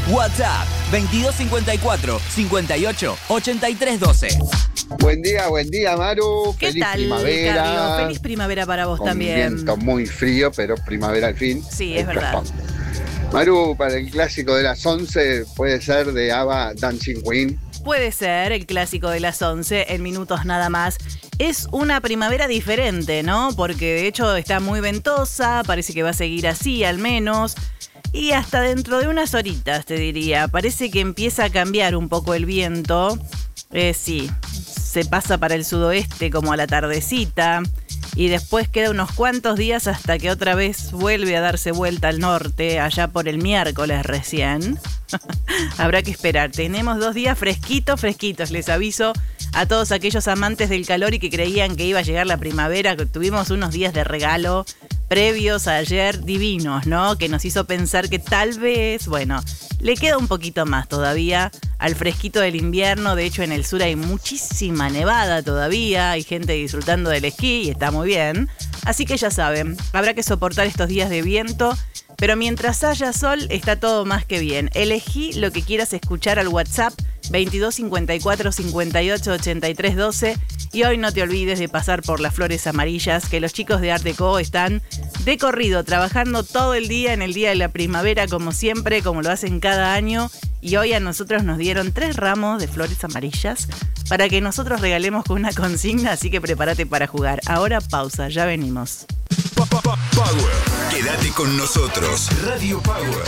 WhatsApp 2254 58 83 12. Buen día, Maru. ¿Qué Feliz tal, primavera. Carlos? Feliz primavera para vos Con también. viento muy frío, pero primavera al fin. Sí, es verdad. Maru, para el clásico de las 11 puede ser de ABBA, Dancing Queen. Puede ser el clásico de las 11 en minutos nada más. Es una primavera diferente, ¿no? Porque de hecho está muy ventosa, parece que va a seguir así al menos. Y hasta dentro de unas horitas, te diría. Parece que empieza a cambiar un poco el viento. Sí, se pasa para el sudoeste como a la tardecita. Y después queda unos cuantos días hasta que otra vez vuelve a darse vuelta al norte, allá por el miércoles recién. Habrá que esperar. Tenemos 2 días fresquitos, les aviso a todos aquellos amantes del calor y que creían que iba a llegar la primavera. Tuvimos unos días de regalo previos a ayer divinos, ¿no? Que nos hizo pensar que tal vez, bueno, le queda un poquito más todavía al fresquito del invierno. De hecho, en el sur hay muchísima nevada todavía, hay gente disfrutando del esquí y está muy bien. Así que ya saben, habrá que soportar estos días de viento, pero mientras haya sol está todo más que bien. Elegí lo que quieras escuchar al WhatsApp 22 54 58 83 12 y hoy no te olvides de pasar por las flores amarillas, que los chicos de Art Deco están de corrido trabajando todo el día en el día de la primavera, como siempre, como lo hacen cada año, y hoy a nosotros nos dieron 3 ramos de flores amarillas para que nosotros regalemos con una consigna, así que prepárate para jugar. Ahora pausa, ya venimos. Power. Quédate con nosotros. Radio Power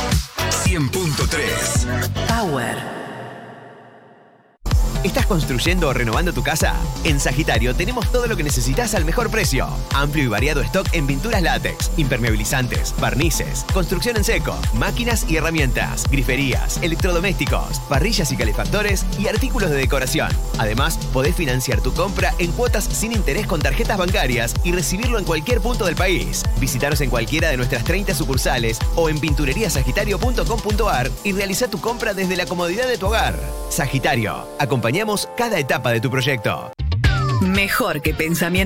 100.3. Power. ¿Estás construyendo o renovando tu casa? En Sagitario tenemos todo lo que necesitas al mejor precio. Amplio y variado stock en pinturas látex, impermeabilizantes, barnices, construcción en seco, máquinas y herramientas, griferías, electrodomésticos, parrillas y calefactores y artículos de decoración. Además, podés financiar tu compra en cuotas sin interés con tarjetas bancarias y recibirlo en cualquier punto del país. Visítanos en cualquiera de nuestras 30 sucursales o en pintureriasagitario.com.ar y realiza tu compra desde la comodidad de tu hogar. Sagitario, acompañamos cada etapa de tu proyecto. Mejor que pensamiento